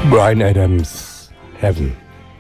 Bryan Adams, Heaven.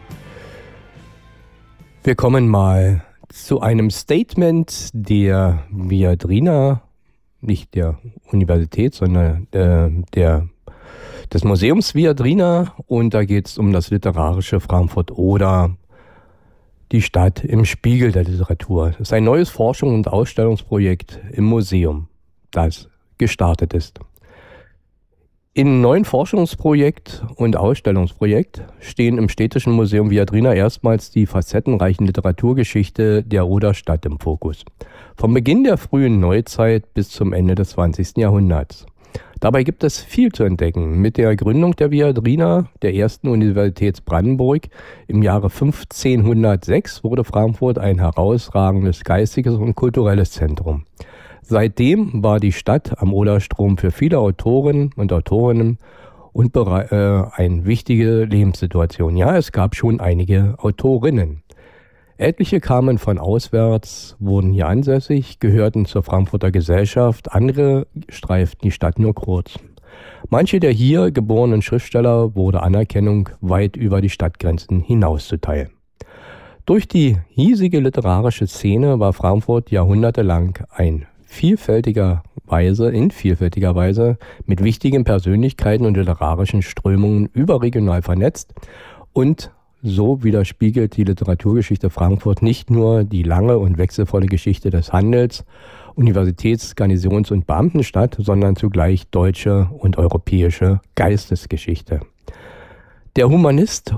Wir kommen mal zu einem Statement der Viadrina, nicht der Universität, sondern des Museums Viadrina. Und da geht es um das literarische Frankfurt oder die Stadt im Spiegel der Literatur. Das ist ein neues Forschungs- und Ausstellungsprojekt im Museum, das gestartet ist. Im neuen Forschungsprojekt und Ausstellungsprojekt stehen im Städtischen Museum Viadrina erstmals die facettenreichen Literaturgeschichte der Oderstadt im Fokus. Vom Beginn der frühen Neuzeit bis zum Ende des 20. Jahrhunderts. Dabei gibt es viel zu entdecken. Mit der Gründung der Viadrina, der ersten Universität Brandenburg, im Jahre 1506 wurde Frankfurt ein herausragendes geistiges und kulturelles Zentrum. Seitdem war die Stadt am Oderstrom für viele Autoren und Autorinnen und eine wichtige Lebenssituation. Ja, es gab schon einige Autorinnen. Etliche kamen von auswärts, wurden hier ansässig, gehörten zur Frankfurter Gesellschaft, andere streiften die Stadt nur kurz. Manche der hier geborenen Schriftsteller wurde Anerkennung weit über die Stadtgrenzen hinaus zuteil. Durch die hiesige literarische Szene war Frankfurt jahrhundertelang in vielfältiger Weise mit wichtigen Persönlichkeiten und literarischen Strömungen überregional vernetzt, und so widerspiegelt die Literaturgeschichte Frankfurt nicht nur die lange und wechselvolle Geschichte des Handels, Universitäts-, Garnisons- und Beamtenstadt, sondern zugleich deutsche und europäische Geistesgeschichte. Der Humanist